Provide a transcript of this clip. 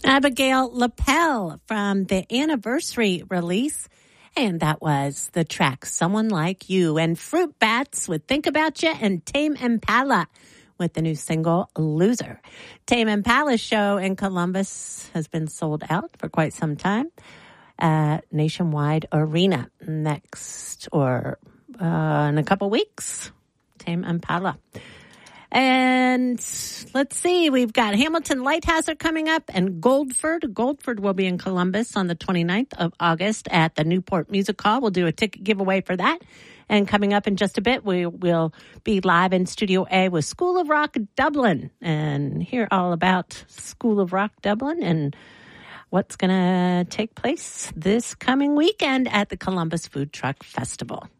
Abigail Lapel from the anniversary release. And that was the track Someone Like You. And Fruit Bats with Think About You, and Tame Impala with the new single Loser. Tame Impala's show in Columbus has been sold out for quite some time at Nationwide Arena next or in a couple weeks. Tame Impala. And let's see, we've got Hamilton Lighthouser coming up and Goldford. Goldford will be in Columbus on the 29th of August at the Newport Music Hall. We'll do a ticket giveaway for that. And coming up in just a bit, we will be live in Studio A with School of Rock Dublin and hear all about School of Rock Dublin and what's going to take place this coming weekend at the Columbus Food Truck Festival.